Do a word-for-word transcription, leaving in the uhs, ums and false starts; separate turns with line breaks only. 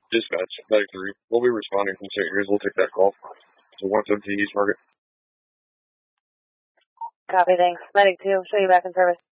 Dispatch, Medic three. We'll be responding from Saint Ears. We'll take that call. So one seventeen East Market.
Copy, thanks. Medic two, show you back in service.